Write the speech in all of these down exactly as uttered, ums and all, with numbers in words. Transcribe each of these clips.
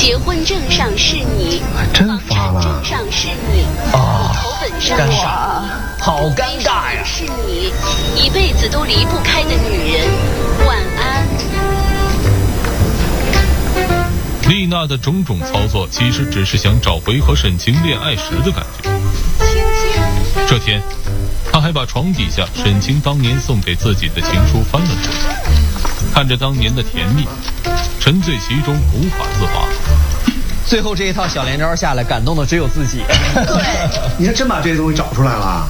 结婚证上是你， 真发了。 证上是你， 啊， 户口本上尴是尬，好尴尬呀！ 是你，一辈子都离不开的女人。晚安。 丽娜的种种操作，其实只是想找回和沈清恋爱时的感觉。这天，她还把床底下沈清当年送给自己的情书翻了出来，看着当年的甜蜜，沉醉其中无法自拔。 最后这一套小连招下来，感动的只有自己。 对， 你还真把这些东西找出来了啊？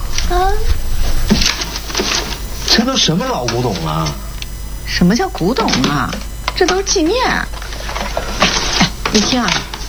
这都什么老古董了？ 什么叫古董啊？这都是纪念。哎，你听啊，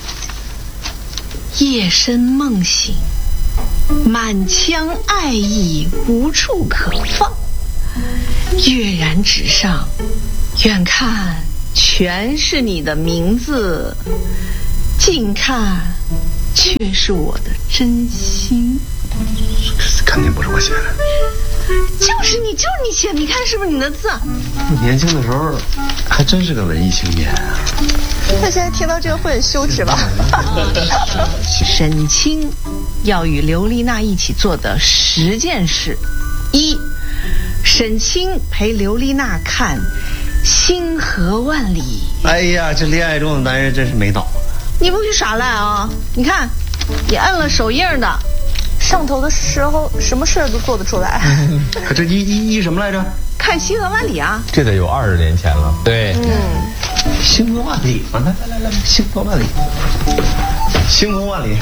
夜深梦醒，满腔爱意无处可放，跃然纸上，远看全是你的名字，近看却是我的真心。 肯定不是我写的。 就是你，就是你写的，你看是不是你的字？ 我年轻的时候还真是个文艺青年啊。 那现在听到这个会很羞耻吧？沈清要与刘丽娜一起做的十件事：一，沈清陪刘丽娜看《星河万里》。 哎呀，这恋爱中的男人真是没脑子。 你不许耍赖啊！你看，你摁了手印的。上头的时候，什么事儿都做得出来。 可这一一一什么来着？ 看《星河万里》啊！ 这得有二十年前了。 对， 嗯， 星河万里嘛，来来来来，星河万里，星河万里。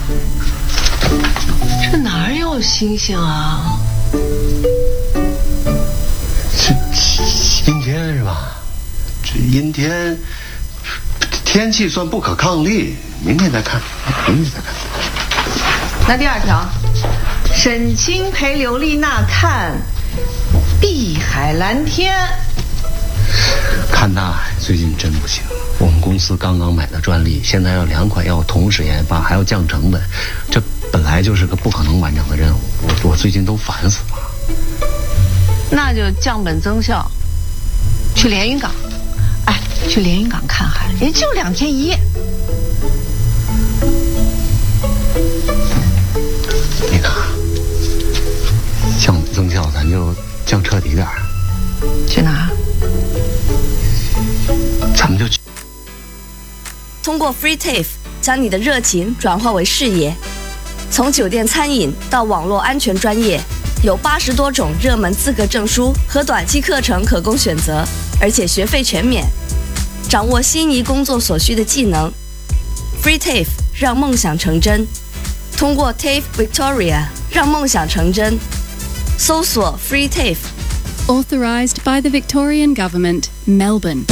这哪有星星啊？ 是阴天是吧？这阴天，天气算不可抗力，明天再看，明天再看。 那第二条，沈清陪刘丽娜看《碧海蓝天》。 看大海最近真不行，我们公司刚刚买的专利，现在要两款要同时研发，还要降成本，这本来就是个不可能完成的任务，我我最近都烦死了。 那就降本增效，去连云港，哎，去连云港看海，也就两天一夜。 你看，降本增效，咱就降彻底点儿。 去哪儿？ 咱们就去。 通过 FreeTAFE 将你的热情转化为事业，从酒店餐饮到网络安全专业，有八十多种热门资格证书和短期课程可供选择，而且学费全免。掌握心仪工作所需的技能 ，FreeTAFE 让梦想成真。通过 TAFE Victoria 让梦想成真，搜索 FreeTAFE。Authorized by the Victorian Government, Melbourne。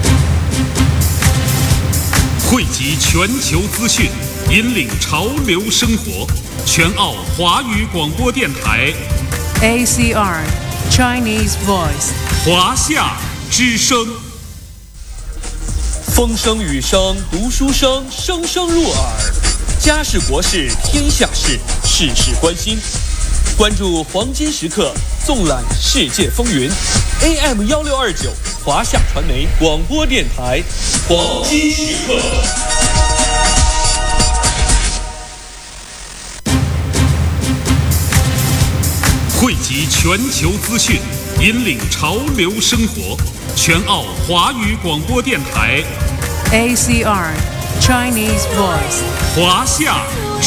汇集全球资讯，引领潮流生活。全澳华语广播电台 A C R Chinese Voice 华夏之声。 风声雨声读书声，声声入耳。家事国事天下事，事事关心。关注黄金时刻，纵览世界风云。A M 幺六二九华夏传媒广播电台，黄金时刻。 汇集全球资讯，引领潮流生活。全澳华语广播电台 A C R Chinese Voice 华夏之